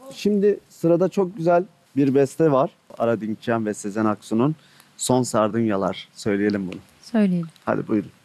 Şimdi sırada çok güzel bir beste var. Ara Dinkçen ve Sezen Aksu'nun Son Sardunyalar. Söyleyelim bunu. Söyleyelim. Hadi buyurun.